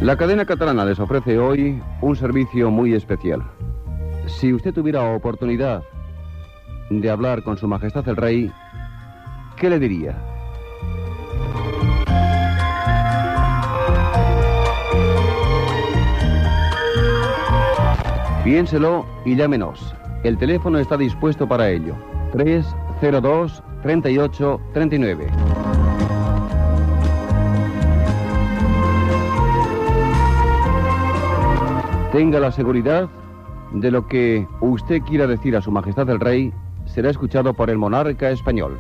La cadena catalana les ofrece hoy un servicio muy especial. Si usted tuviera oportunidad de hablar con Su Majestad el Rey, ¿qué le diría? Piénselo y llámenos. El teléfono está dispuesto para ello. 302 38 39. Tenga la seguridad de lo que usted quiera decir a Su Majestad el Rey será escuchado por el monarca español.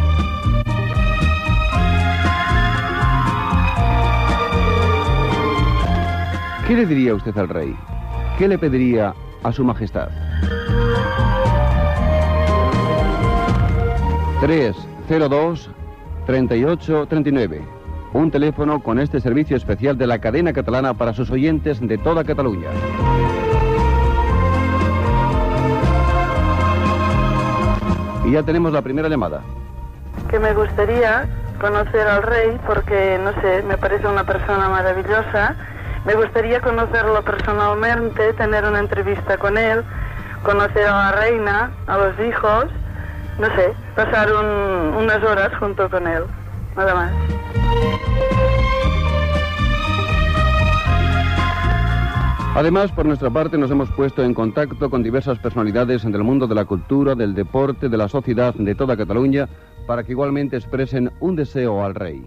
¿Qué le diría usted al rey? ¿Qué le pediría a Su Majestad? 302 38 39. Un teléfono con este servicio especial de la cadena catalana para sus oyentes de toda Cataluña. Y ya tenemos la primera llamada. Que me gustaría conocer al rey porque, no sé, me parece una persona maravillosa. Me gustaría conocerlo personalmente, tener una entrevista con él, conocer a la reina, a los hijos, no sé, pasar unas horas junto con él, nada más. Además, por nuestra parte, nos hemos puesto en contacto con diversas personalidades del mundo de la cultura, del deporte, de la sociedad de toda Cataluña, para que igualmente expresen un deseo al rey.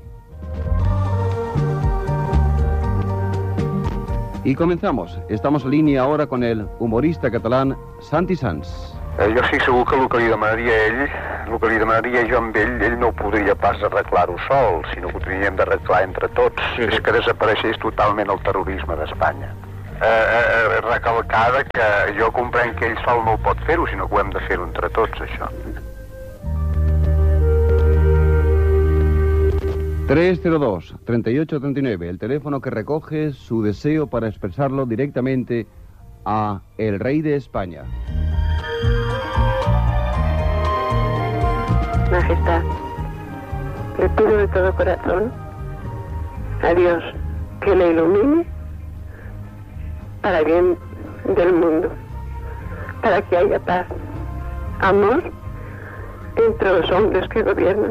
Y comenzamos. Estamos en línea ahora con el humorista catalán Santi Sans. Jo estic segur que el que li demanaria jo amb ell no podria pas arreglar-ho sol, sinó que ho tindríem d'arreglar entre tots. És que desapareixés totalment el terrorisme d'Espanya. Recalcada que jo comprenc que ell sol no ho pot fer-ho, sinó que ho hem de fer-ho entre tots, això. 302 38 39, el teléfono que recoge su deseo para expresarlo directamente a el rey de España. Majestad, le pido de todo corazón a Dios que le ilumine para bien del mundo, para que haya paz, amor entre los hombres que gobiernan.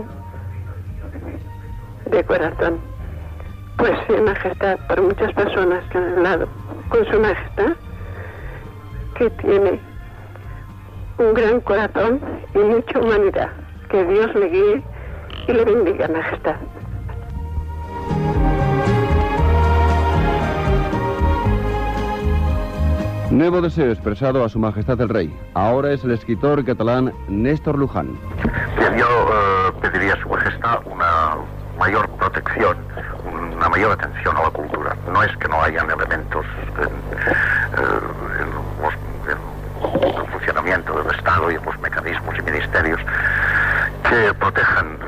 De corazón. Pues sí, Majestad, por muchas personas que han hablado con Su Majestad, que tiene un gran corazón y mucha humanidad. Que Dios le guíe y le bendiga, Majestad. Nuevo deseo expresado a Su Majestad el Rey. Ahora es el escritor catalán Néstor Luján. Bien, yo pediría a Su Majestad una mayor protección, una mayor atención a la cultura. No es que no hayan elementos en el funcionamiento del Estado y en los mecanismos y ministerios que protejan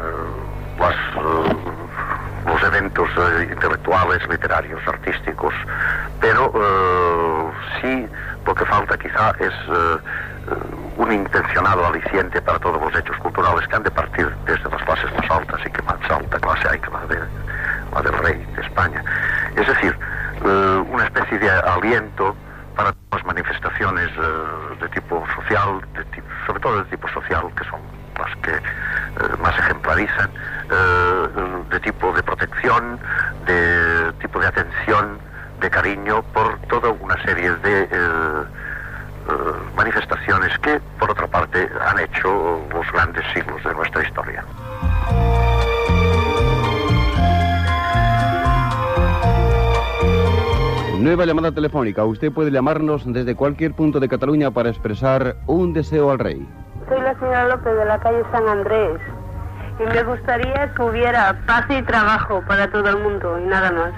los eventos intelectuales, literarios, artísticos, pero sí lo que falta quizá es un intencionado aliciente para todos los hechos culturales que han de partir desde las clases más altas y que más alta clase hay que la del rey de España. Es decir, una especie de aliento para las manifestaciones de tipo social, sobre todo de tipo social, que son las que más ejemplarizan, de tipo de protección, de tipo de atención, de cariño por toda una serie de manifestaciones que, por otra parte, han hecho los grandes siglos de nuestra historia. Nueva llamada telefónica. Usted puede llamarnos desde cualquier punto de Cataluña para expresar un deseo al rey. Soy la señora López de la calle San Andrés y me gustaría que hubiera paz y trabajo para todo el mundo y nada más.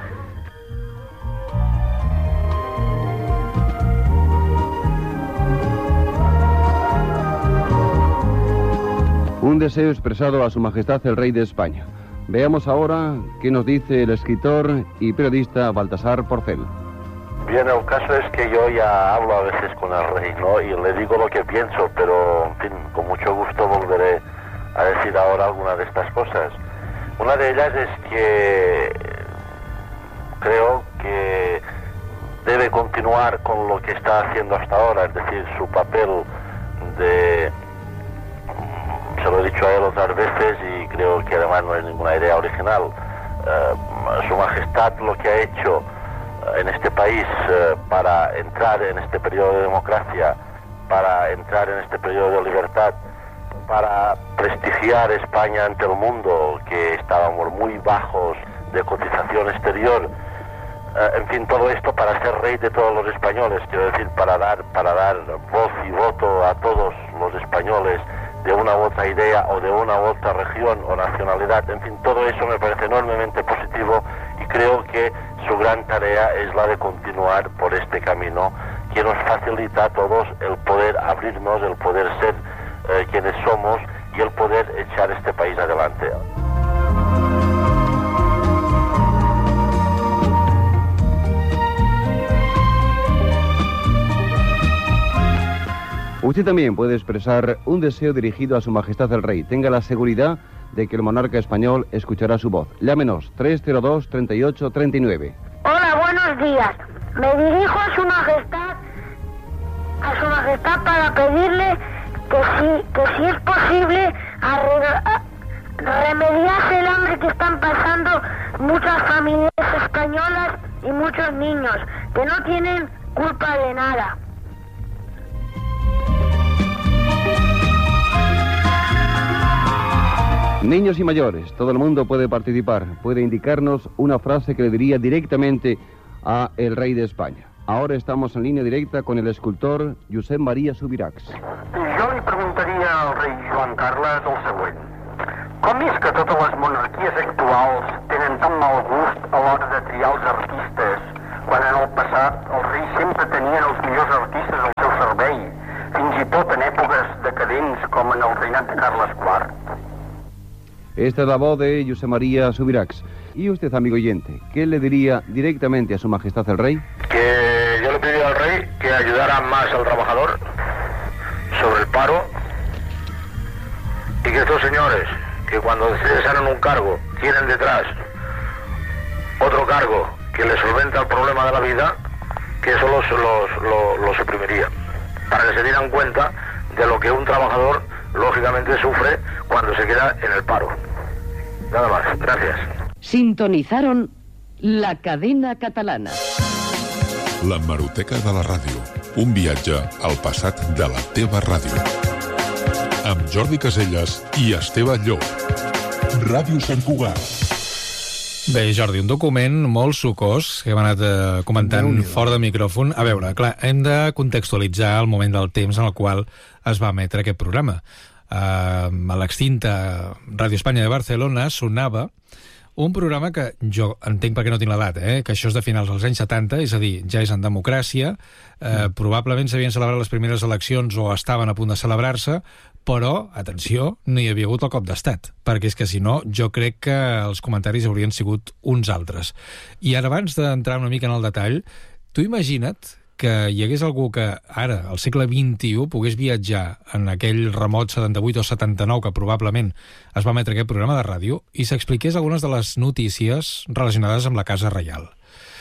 Un deseo expresado a Su Majestad el Rey de España. Veamos ahora qué nos dice el escritor y periodista Baltasar Porcel. Bien, el caso es que yo ya hablo a veces con el rey, ¿no? Y le digo lo que pienso, pero, en fin, con mucho gusto volveré a decir ahora alguna de estas cosas. Una de ellas es que creo que continuar con lo que está haciendo hasta ahora, es decir, su papel de... Se lo he dicho a él otras veces y creo que además no es ninguna idea original. Su Majestad lo que ha hecho en este país para entrar en este periodo de democracia, para entrar en este periodo de libertad, para prestigiar España ante el mundo, que estábamos muy bajos de cotización exterior, en fin, todo esto para ser rey de todos los españoles, quiero decir, para dar voz y voto a todos los españoles de una u otra idea o de una u otra región o nacionalidad. En fin, todo eso me parece enormemente positivo y creo que su gran tarea es la de continuar por este camino que nos facilita a todos el poder abrirnos, el poder ser quienes somos y el poder echar este país adelante. Usted también puede expresar un deseo dirigido a Su Majestad el Rey. Tenga la seguridad de que el monarca español escuchará su voz. Llámenos 302-3839. Hola, buenos días. Me dirijo a Su Majestad para pedirle que si es posible remediarse el hambre que están pasando muchas familias españolas y muchos niños que no tienen culpa de nada. Niños y mayores, todo el mundo puede participar, puede indicarnos una frase que le diría directamente a el rey de España. Ahora estamos en línea directa con el escultor Josep Maria Subirachs. Jo li preguntaria al rei Joan Carles el següent. Com és que totes les monarquies actuals tenen tan mal gust a l'hora de triar els artistes, quan en el passat els reis sempre tenien els millors artistes al seu servei, fins i tot en èpoques decadents com en el reinat de Carles IV? Esta es la voz de Josep Maria Subirachs. ¿Y usted, amigo oyente, qué le diría directamente a Su Majestad el Rey? Que yo le pediría al rey que ayudara más al trabajador sobre el paro y que estos señores que cuando cesan un cargo tienen detrás otro cargo que les solventa el problema de la vida, que eso lo suprimiría, para que se dieran cuenta de lo que un trabajador lógicamente sufre cuando se queda en el paro. Nada más, gracias. Sintonizaron la cadena catalana. L'hemeroteca de la ràdio. Un viatge al passat de la teva ràdio. Amb Jordi Casellas i Esteve Llop. Ràdio Sant Cugat. Bé, Jordi, un document molt sucós que hem anat comentant fora de micròfon. A veure, clar, hem de contextualitzar el moment del temps en el qual es va emetre aquest programa. A l'extinta Ràdio Espanya de Barcelona sonava un programa que jo entenc perquè no tinc l'edat, que això és de finals dels anys 70, és a dir, ja és en democràcia, probablement s'havien celebrat les primeres eleccions o estaven a punt de celebrar-se, però, atenció, no hi havia hagut el cop d'estat, perquè és que si no, jo crec que els comentaris haurien sigut uns altres. I ara, abans d'entrar una mica en el detall, tu imagina't que hi hagués algú que ara, al segle XXI, pogués viatjar en aquell remot 78 o 79 que probablement es va emetre aquest programa de ràdio i s'expliqués algunes de les notícies relacionades amb la Casa Reial.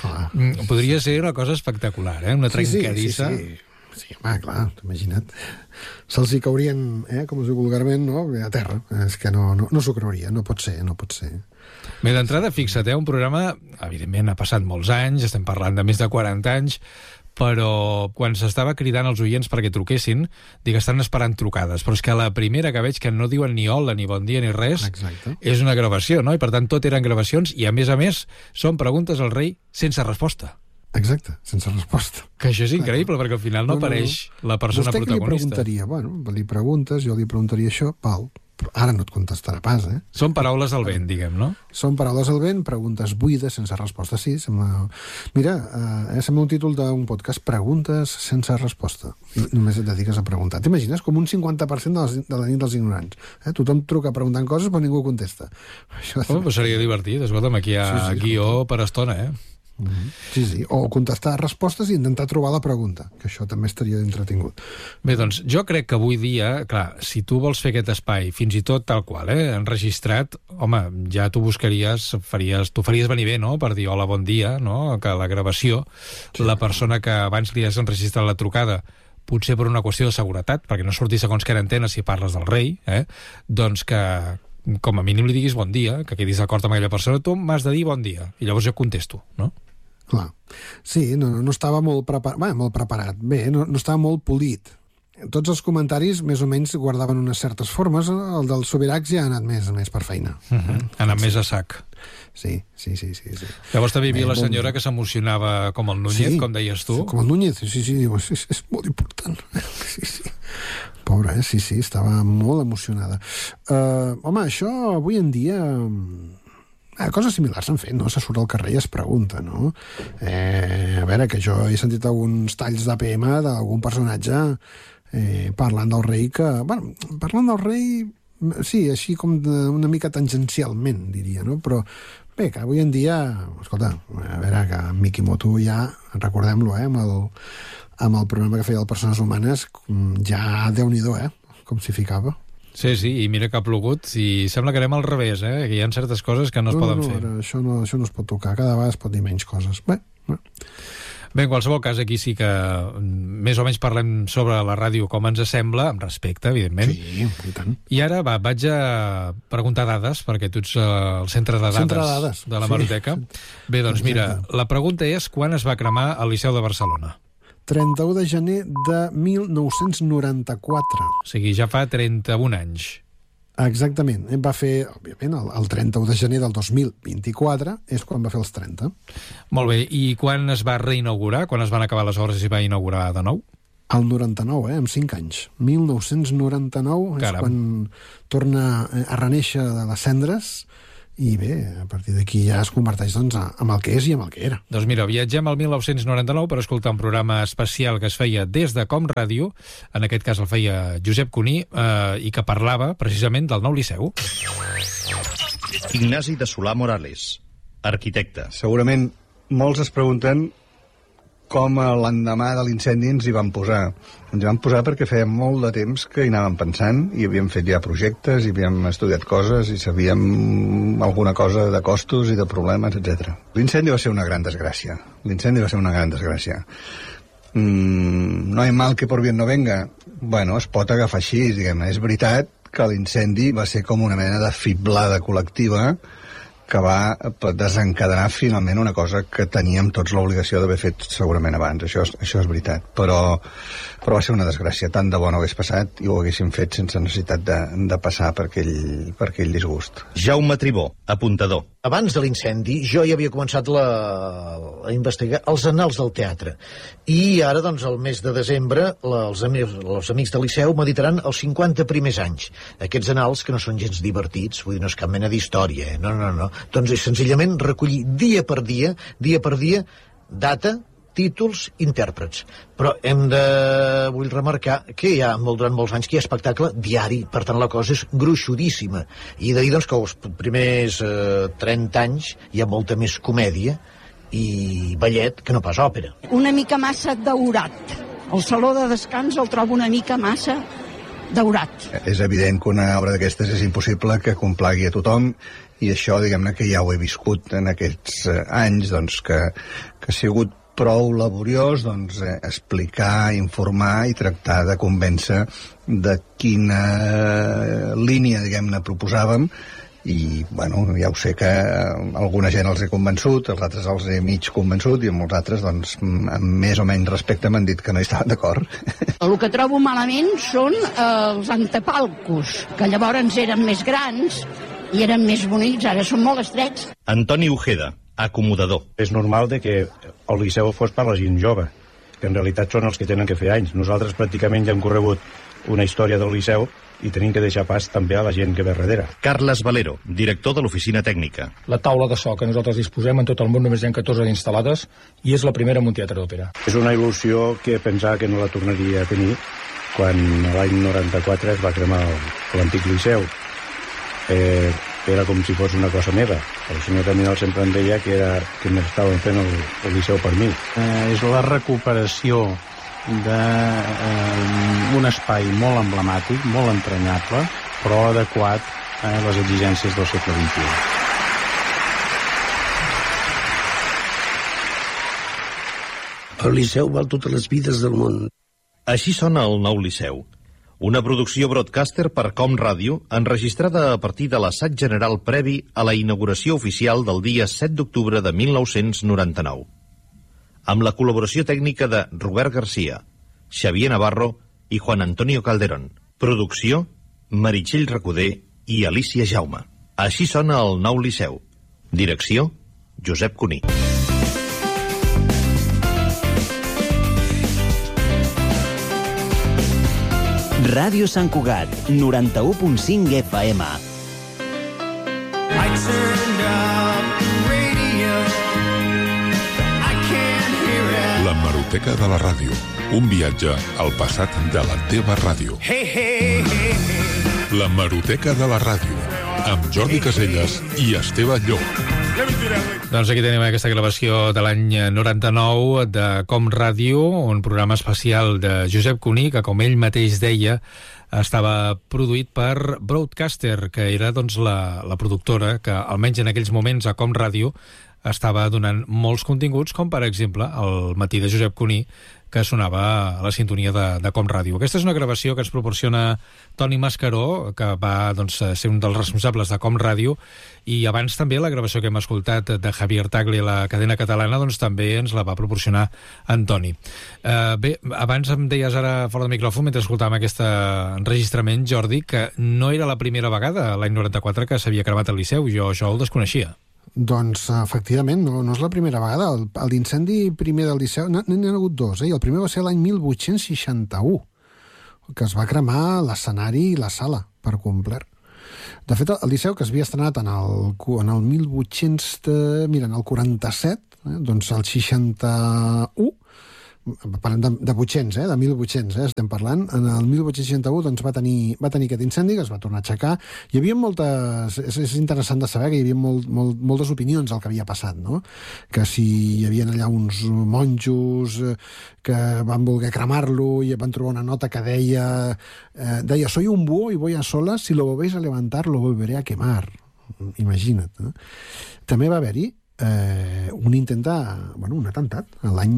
Podria ser una cosa espectacular, una trencadissa. Sí, home, clar, imagina't. Se'ls hi caurien, com es diu vulgarment, no? A terra. És que no s'ho creuria, no pot ser. Bé, d'entrada, fixa't, un programa, evidentment, ha passat molts anys, estem parlant de més de 40 anys, però quan s'estava cridant els oients perquè truquessin, dic, estan esperant trucades, però és que la primera que veig que no diuen ni hola, ni bon dia, ni res, és una gravació, no? I per tant tot eren gravacions i a més, són preguntes al rei sense resposta. Exacte, sense resposta. Que això és increïble, perquè al final no apareix la persona protagonista. Li preguntes, jo li preguntaria això, val, però ara no et contestarà pas, Són paraules al vent, diguem, no? Són paraules al vent, preguntes buides, sense resposta, sí. Mira, sembla un títol d'un podcast, preguntes sense resposta. I només et dediques a preguntar. T'imagines? Com un 50% de la nit dels ignorants. Tothom truca preguntant coses, però ningú contesta. Però seria divertit. Escolta'm, aquí hi ha guió per estona, Sí, o contestar respostes i intentar trobar la pregunta, que això també estaria entretingut. Bé, doncs, jo crec que avui dia, clar, si tu vols fer aquest espai, fins i tot tal qual, enregistrat, home, ja tu buscaries, tu faries venir bé, no?, per dir hola, bon dia, no?, que la gravació, la persona que abans li has enregistrat la trucada, potser per una qüestió de seguretat, perquè no surti segons que antena si parles del rei, doncs que com a mínim li diguis bon dia, que quedis d'acord amb aquella persona, tu m'has de dir bon dia, i llavors jo contesto, no? Clar. Sí, no estava molt preparat. Bé, no estava molt polit. Tots els comentaris més o menys guardaven unes certes formes. El del Subiracs ja ha anat més per feina. Ha anat més a sac. Sí. Llavors també hi havia la senyora que s'emocionava com el Núñez, com deies tu. Com el Núñez, sí, diu, és molt important. Sí. Pobra, sí, estava molt emocionada. Home, això avui en dia... coses similars s'han fet, no? Se surt al carrer i es pregunta, no? A veure, que jo he sentit alguns talls d'APM d'algun personatge parlant del rei que... Bueno, parlant del rei, sí, així com una mica tangencialment, diria, no? Però bé, que avui en dia... Escolta, a veure, que Mikimoto ja, recordem-lo, amb el programa que feia de Persones Humanes, ja Déu-n'hi-do, com s'hi ficava. Sí, i mira que ha plogut i sembla que anem al revés, que hi ha certes coses que no es poden fer. Això no es pot tocar, cada vegada es pot dir menys coses. Bé, en qualsevol cas, aquí sí que més o menys parlem sobre la ràdio com ens sembla, amb respecte, evidentment. Sí, i tant. I ara, vaig a preguntar dades, perquè tu ets el centre de dades de la Hemeroteca. Bé, doncs mira, la pregunta és quan es va cremar el Liceu de Barcelona? 31 de gener de 1994. O sigui, ja fa 31 anys. Exactament. Em va fer, òbviament, el 31 de gener del 2024 és quan va fer els 30. Molt bé. I quan es va reinaugurar? Quan es van acabar les obres i es va inaugurar de nou? El 99, amb 5 anys. 1999 és quan torna a renéixer de les cendres. I bé, a partir d'aquí ja es converteix doncs, en el que és i en el que era. Doncs mira, viatgem al 1999 per escoltar un programa especial que es feia des de Com Ràdio, en aquest cas el feia Josep Cuní, i que parlava precisament del nou Liceu. Ignasi de Solà Morales, arquitecte. Segurament molts es pregunten com l'endemà de l'incendi ens hi vam posar. Ens hi vam posar perquè feia molt de temps que hi anàvem pensant i havíem fet ja projectes i havíem estudiat coses i sabíem alguna cosa de costos i de problemes, etc. L'incendi va ser una gran desgràcia. No hay mal que por bien no venga. Bueno, es pot agafar així, diguem-ne. És veritat que l'incendi va ser com una mena de fiblada col·lectiva que va desencadenar finalment una cosa que teníem tots l'obligació d'haver fet segurament abans. Això és veritat. Però va ser una desgràcia. Tant de bo no hagués passat i ho haguéssim fet sense necessitat de passar per aquell disgust. Jaume Tribó, apuntador. Abans de l'incendi jo ja havia començat a investigar els annals del teatre. I ara, doncs, el mes de desembre, els amics del Liceu m'editaran els 50 primers anys. Aquests annals que no són gens divertits, vull dir, no és cap mena d'història, No. Doncs és senzillament recollir dia per dia, data, títols, intèrprets. Però vull remarcar que hi ha durant molts anys que hi ha espectacle diari, per tant la cosa és gruixudíssima. I he de dir doncs, que els primers 30 anys hi ha molta més comèdia i ballet que no pas òpera. Una mica massa daurat. El saló de descans el trobo una mica massa daurat. És evident que una obra d'aquestes és impossible que complagui a tothom i això, diguem-ne, que ja ho he viscut en aquests anys, doncs, que ha sigut prou laboriós, doncs, explicar, informar i tractar de convèncer de quina línia, diguem-ne, proposàvem i, bueno, ja ho sé que alguna gent els he convençut, els altres els he mig convençut i molts altres, doncs, amb més o menys respecte m'han dit que no hi estaven d'acord. El que trobo malament són els antepalcos, que llavors eren més grans i eren més bonics, ara són molt estrets. Antoni Ojeda, acomodador. És normal que el Liceu fos per la gent jove, que en realitat són els que tenen que fer anys. Nosaltres pràcticament ja hem corregut una història del Liceu i tenim que deixar pas també a la gent que ve darrere. Carles Valero, director de l'oficina tècnica. La taula de so que nosaltres disposem en tot el món només hi ha 14 instal·lades i és la primera en un teatre d'òpera. És una il·lusió que pensava que no la tornaria a tenir quan l'any 94 es va cremar l'antic Liceu. era com si fos una cosa meva. El senyor Caminal sempre em deia que m'estaven fent el Liceu per mi. És la recuperació d'un espai molt emblemàtic, molt entranyable, però adequat a les exigències del segle XXI. El Liceu val totes les vides del món. Així sona el nou Liceu. Una producció broadcaster per Com Ràdio, enregistrada a partir de l'assaig general previ a la inauguració oficial del dia 7 d'octubre de 1999. Amb la col·laboració tècnica de Robert Garcia, Xavier Navarro i Juan Antonio Calderón. Producció, Meritxell Recoder i Alicia Jaume. Així sona el nou Liceu. Direcció, Josep Cuní. Ràdio Sant Cugat, 91.5 FM. La Hemeroteca de la Ràdio. Un viatge al passat de la teva ràdio. La Hemeroteca de la Ràdio. Amb Jordi Caselles i Esteve Llop. Doncs aquí tenim aquesta gravació de l'any 99 de Com Ràdio, un programa especial de Josep Cuní, que com ell mateix deia, estava produït per Broadcaster, que era doncs, la productora que, almenys en aquells moments, a Com Ràdio, estava donant molts continguts, com per exemple el matí de Josep Cuní, que sonava a la sintonia de Com Ràdio. Aquesta és una gravació que ens proporciona Toni Mascaró, que va doncs, ser un dels responsables de Com Ràdio, i abans també la gravació que hem escoltat de Javier Tagle a la cadena catalana doncs, també ens la va proporcionar en Toni. Bé, abans em deies ara fora de micròfon, mentre escoltàvem aquest enregistrament, Jordi, que no era la primera vegada, l'any 94, que s'havia cremat el Liceu. Jo això el desconeixia. Doncs, efectivament, no és la primera vegada. L'incendi primer del Liceu, n'hi ha hagut dos, eh? El primer va ser l'any 1861, que es va cremar l'escenari i la sala per complet. De fet, el Liceu, que s'havia estrenat en el 1800... Mira, en el 47, doncs el 61... Parlem de 800, de 1800, estem parlant. En el 1861 doncs, va tenir aquest incendi, que es va tornar a aixecar. Hi havia moltes... És interessant de saber que hi havia moltes opinions del que havia passat, no? Que si hi havia allà uns monjos que van voler cremar-lo i van trobar una nota que deia «Soy un búho y voy a solas, si lo volvéis a levantar lo volveré a quemar». Imagina't. També va haver-hi un atemptat. L'any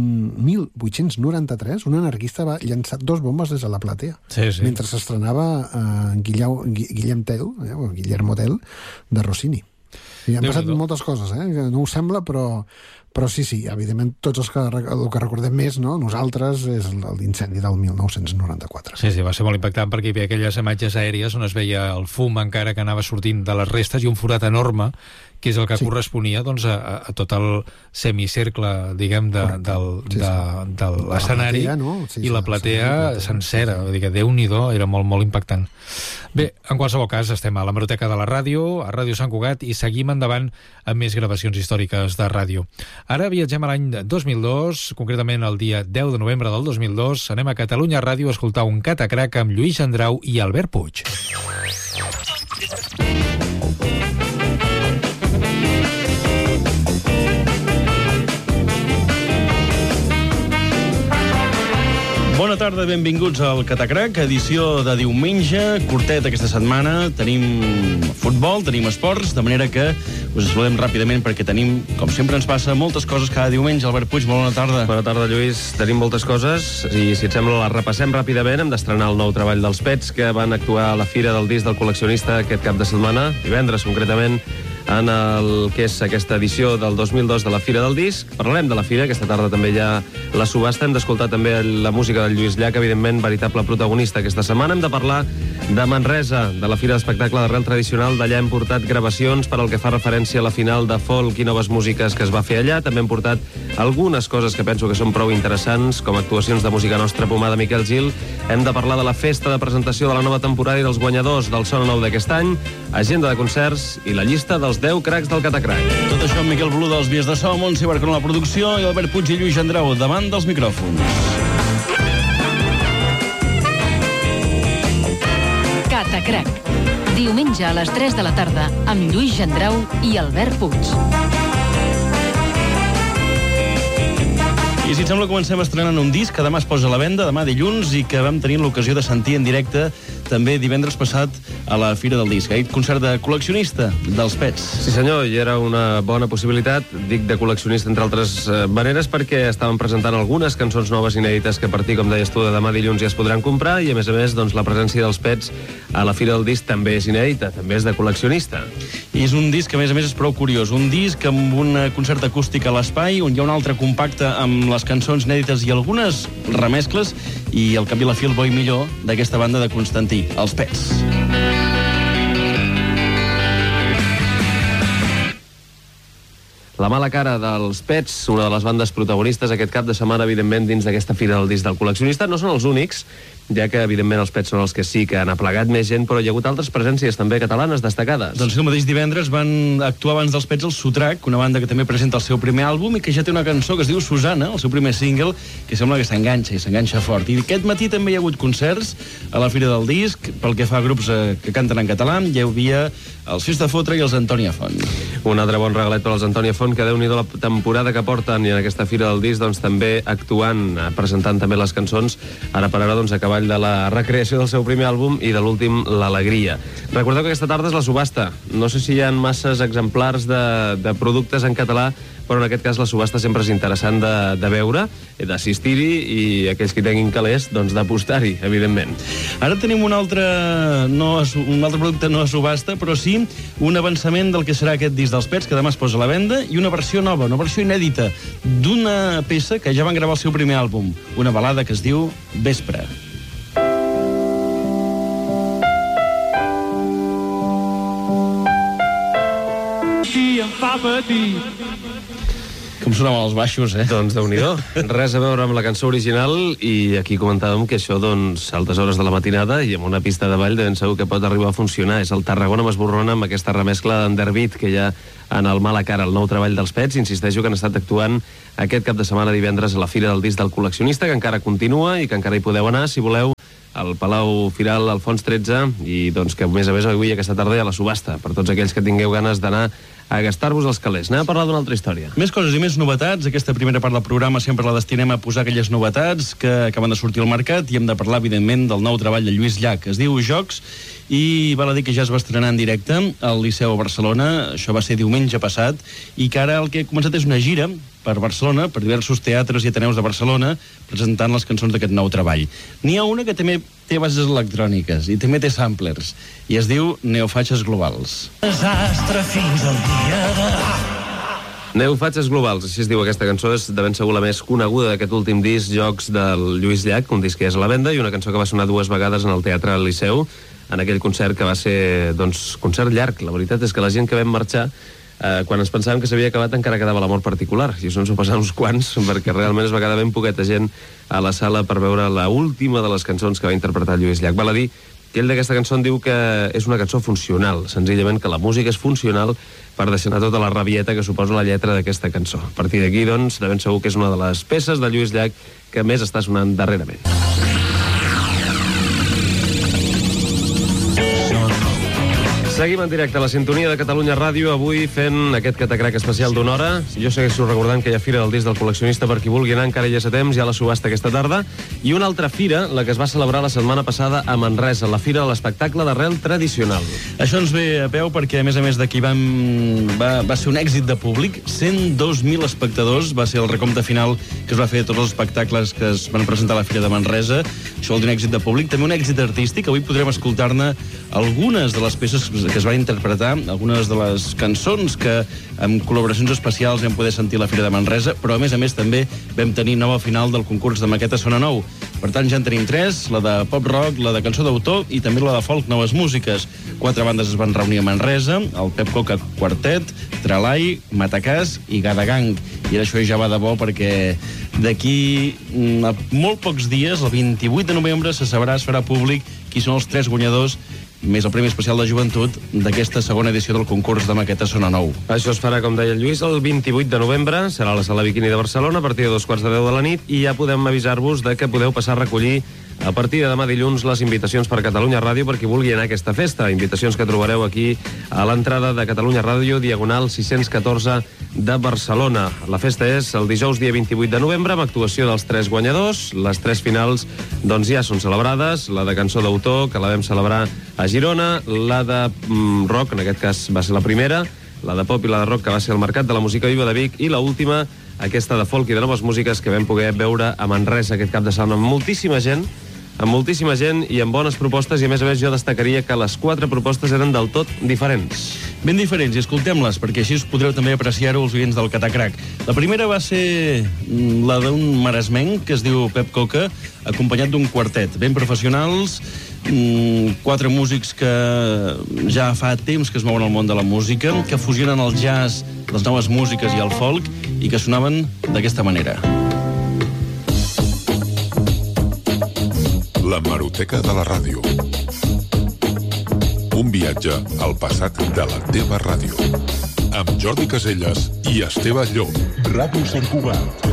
1893, un anarquista va llançar 2 bombes des de la platea, mentre s'estrenava Guillem Tell, o Guillermo Tell, de Rossini. I han passat moltes coses, que no ho sembla, però sí, evidentment, tots el que recordem més, no? Nosaltres, és l'incendi del 1994. Sí, va ser molt impactant perquè hi havia aquelles imatges aèries on es veia el fum encara que anava sortint de les restes i un forat enorme, que és el que corresponia doncs, a tot el semicercle, diguem, de l'escenari, i la platea sencera. Vull dir que Déu-n'hi-do, era molt, molt impactant. Bé, en qualsevol cas, estem a l'Hemeroteca de la Ràdio, a Ràdio Sant Cugat, i seguim endavant amb més gravacions històriques de ràdio. Ara viatgem a l'any 2002, concretament el dia 10 de novembre del 2002. Anem a Catalunya Ràdio a escoltar un catacrac amb Lluís Andrau i Albert Puig. Bona tarda, benvinguts al Catacrac, edició de diumenge, curtet aquesta setmana. Tenim futbol, tenim esports, de manera que us saludem ràpidament perquè tenim, com sempre ens passa, moltes coses cada diumenge. Albert Puig, molt bona tarda. Bona tarda, Lluís. Tenim moltes coses i, si et sembla, les repassem ràpidament. Hem d'estrenar el nou treball dels Pets, que van actuar a la Fira del Disc del Col·leccionista aquest cap de setmana, divendres concretament, en el que és aquesta edició del 2002 de la Fira del Disc. Parlarem de la Fira, aquesta tarda també hi ha la subhasta. Hem d'escoltar també la música del Lluís Llach, evidentment, veritable protagonista aquesta setmana. Hem de parlar de Manresa, de la Fira d'Espectacle d'Arrel Tradicional. D'allà hem portat gravacions per al que fa referència a la final de folk i noves músiques que es va fer allà. També hem portat algunes coses que penso que són prou interessants, com actuacions de música nostra, Pomada, Miquel Gil. Hem de parlar de la festa de presentació de la nova temporada i dels guanyadors del Sona Nou d'aquest any, agenda de concerts i la llista dels 10 cracs del Catacrac. Tot això amb Miquel Blu dels Vies de So, Montse Barcon a la producció i Albert Puig i Lluís Andrau davant dels micròfons. Catacrac. Diumenge a les 3 de la tarda, amb Lluís Gendrau i Albert Puig. I si et sembla, comencem estrenant un disc que demà es posa a la venda, demà dilluns, i que vam tenir l'ocasió de sentir en directe també divendres passat a la Fira del Disc. Ahir, concert de col·leccionista dels Pets. Sí senyor, i era una bona possibilitat, dic de col·leccionista entre altres maneres, perquè estaven presentant algunes cançons noves inèdites que a partir, com deies tu, de demà dilluns ja es podran comprar, i a més, doncs, la presència dels Pets a la Fira del Disc també és inèdita, també és de col·leccionista. I és un disc que, a més, és prou curiós. Un disc amb un concert acústic a l'espai, on hi ha un altre compacte amb les cançons inèdites i algunes remescles, i al cap i la fi el bo i millor d'aquesta banda de Constantí, els Pets. La mala cara dels Pets, una de les bandes protagonistes aquest cap de setmana, evidentment, dins d'aquesta Fira del Disc del col·leccionista. No són els únics, ja que, evidentment, els Pets són els que sí que han aplegat més gent, però hi ha hagut altres presències també catalanes destacades. Doncs el mateix divendres van actuar abans dels Pets el Sotrac, una banda que també presenta el seu primer àlbum i que ja té una cançó que es diu Susana, el seu primer single, que sembla que s'enganxa i s'enganxa fort. I aquest matí també hi ha hagut concerts a la Fira del Disc. Pel que fa a grups que canten en català, hi havia els Fes de Fotre i els Antònia Font. Un altre bon regalet per als Antònia Font, que déu-n'hi-do la temporada que porten, i en aquesta Fira del Disc doncs, també actuant, presentant també les cançons, ara per ara doncs, a cavall de la recreació del seu primer àlbum i de l'últim, L'Alegria. Recordeu que aquesta tarda és la subhasta. No sé si hi ha masses exemplars de productes en català, però en aquest cas la subhasta sempre és interessant de veure, d'assistir-hi, i aquells que tinguin calés, doncs d'apostar-hi, evidentment. Ara tenim un altre producte no a subhasta, però sí un avançament del que serà aquest disc dels Pets, que demà es posa a la venda, i una versió nova, una versió inèdita, d'una peça que ja van gravar el seu primer àlbum, una balada que es diu Vespre. I em fa patir. Com sonaven els baixos, eh? Doncs déu-n'hi-do. Res a veure amb la cançó original, i aquí comentàvem que això, doncs, a altes hores de la matinada i amb una pista de ball de ben segur que pot arribar a funcionar. És el Tarragona m'esborrona amb aquesta remescla d'Underbeat que hi ha en el Mala Cara, el nou treball dels Pets. Insisteixo que han estat actuant aquest cap de setmana divendres a la Fira del Disc del col·leccionista, que encara continua i que encara hi podeu anar, si voleu, al Palau Firal Alfons 13, i doncs que a més avui aquesta tarda hi ha la subhasta per tots aquells que tingueu ganes d'anar a gastar-vos els calés. Anem a parlar d'una altra història. Més coses i més novetats. Aquesta primera part del programa sempre la destinem a posar aquelles novetats que acaben de sortir al mercat, i hem de parlar, evidentment, del nou treball de Lluís Llach. Es diu Jocs, i val a dir que ja es va estrenar en directe al Liceu a Barcelona. Això va ser diumenge passat, i que ara el que ha començat és una gira per Barcelona, per diversos teatres i ateneus de Barcelona, presentant les cançons d'aquest nou treball. N'hi ha una que també té bases electròniques i també té samplers, i es diu Neofatxes Globals. Desastre fins al dia de... Neofatxes Globals, així es diu aquesta cançó, és de ben segur la més coneguda d'aquest últim disc, Jocs, del Lluís Llach, un disc que és a la venda, i una cançó que va sonar 2 vegades en el Teatre del Liceu, en aquell concert que va ser, doncs, concert llarg. La veritat és que la gent que vam marxar, quan ens pensàvem que s'havia acabat, encara quedava l'amor particular, i això ens ho passava uns quants, perquè realment es va quedar ben poqueta gent a la sala per veure la última de les cançons que va interpretar Lluís Llach. Val a dir que ell d'aquesta cançó en diu que és una cançó funcional, senzillament que la música és funcional per deixar anar tota la rabieta que suposa la lletra d'aquesta cançó. A partir d'aquí, doncs, de ben segur que és una de les peces de Lluís Llach que més està sonant darrerament. Seguim en directe a la sintonia de Catalunya Ràdio, avui fent aquest catacrac especial d'una hora. Jo segueixo recordant que hi ha Fira del Disc del col·leccionista per qui vulgui anar, encara hi és a temps, hi ha la subhasta aquesta tarda, i una altra fira, la que es va celebrar la setmana passada a Manresa, la Fira de l'Espectacle d'Arrel Tradicional. Això ens ve a peu perquè, a més d'aquí va ser un èxit de públic, 102.000 espectadors, va ser el recompte final que es va fer de tots els espectacles que es van presentar a la Fira de Manresa. Això vol dir un èxit de públic, també un èxit artístic. Avui podrem escoltar-ne algunes de les peces que es van interpretar, algunes de les cançons que amb col·laboracions especials vam poder sentir a la Fira de Manresa, però a més també vam tenir nova final del concurs de maqueta Sona Nou. Per tant, ja en tenim 3, la de pop rock, la de cançó d'autor i també la de folk Noves Músiques. 4 bandes es van reunir a Manresa, el Pep Coca Quartet, Tralai, Matacàs i Gadagang. I això ja va de bo perquè d'aquí a molt pocs dies, el 28 de novembre, es farà públic qui són els 3 guanyadors més el Premi Especial de Joventut d'aquesta segona edició del concurs de maqueta Sona Nou. Això es farà, com deia el Lluís, el 28 de novembre, serà a la Sala Bikini de Barcelona a partir de 2:15 de la nit, i ja podem avisar-vos de que podeu passar a recollir a partir de demà dilluns les invitacions per Catalunya Ràdio per qui vulgui anar a aquesta festa. Invitacions que trobareu aquí a l'entrada de Catalunya Ràdio, Diagonal 614 de Barcelona. La festa és el dijous dia 28 de novembre amb actuació dels 3 guanyadors. Les 3 finals doncs ja són celebrades. La de cançó d'autor, que la vam celebrar a Girona, la de rock, en aquest cas va ser la primera, la de pop i la de rock, que va ser al Mercat de la Música Viva de Vic, i la última, aquesta de folk i de noves músiques, que vam poder veure a Manresa aquest cap de setmana amb moltíssima gent i amb bones propostes, i a més jo destacaria que les 4 propostes eren del tot diferents. Ben diferents, i escoltem-les, perquè així us podreu també apreciar-ho els oients del Catacrac. La primera va ser la d'un maresmenc que es diu Pep Coca, acompanyat d'un quartet, ben professionals, 4 músics que ja fa temps que es mouen al món de la música, que fusionen el jazz, les noves músiques i el folk, i que sonaven d'aquesta manera. L'hemeroteca de la ràdio. Un viatge al passat de la teva ràdio. Amb Jordi Caselles i Esteve Llop. Ràdio Sant Cugat.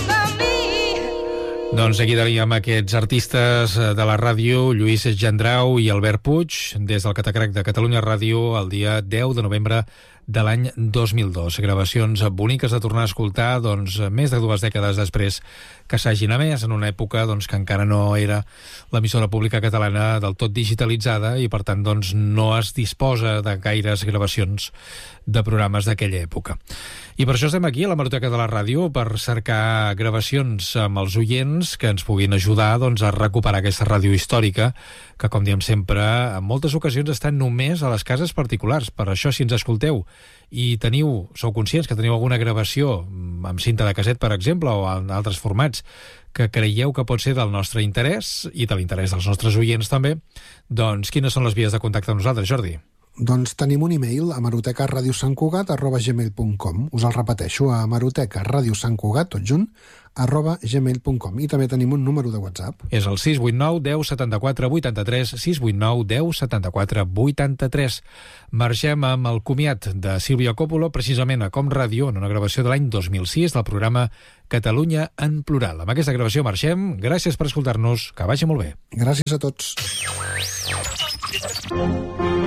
Doncs aquí teníem aquests artistes de la ràdio, Lluís Gendrau i Albert Puig, des del Catacrac de Catalunya Ràdio, el dia 10 de novembre de l'any 2002. Gravacions boniques de tornar a escoltar, doncs, més de 2 dècades després que s'hagin emès, en una època doncs, que encara no era l'emissora pública catalana del tot digitalitzada i, per tant, doncs, no es disposa de gaires gravacions de programes d'aquella època. I per això estem aquí, a l'hemeroteca de la ràdio, per cercar gravacions amb els oients que ens puguin ajudar doncs, a recuperar aquesta ràdio històrica que, com diem sempre, en moltes ocasions està només a les cases particulars. Per això, si ens escolteu i sou conscients que teniu alguna gravació amb cinta de casset, per exemple, o en altres formats, que creieu que pot ser del nostre interès i de l'interès dels nostres oients també, doncs quines són les vies de contacte amb nosaltres, Jordi? Doncs tenim un e-mail a hemerotecaradiosantcugat@gmail.com. Us el repeteixo, a hemerotecaradiosantcugat, tot junt, @gmail.com. I també tenim un número de WhatsApp. És el 689 10 74 83, 689 10 74 83. Marxem amb el comiat de Sílvia Coppola, precisament a Com Ràdio, en una gravació de l'any 2006 del programa Catalunya en Plural. Amb aquesta gravació marxem. Gràcies per escoltar-nos. Que vagi molt bé. Gràcies a tots.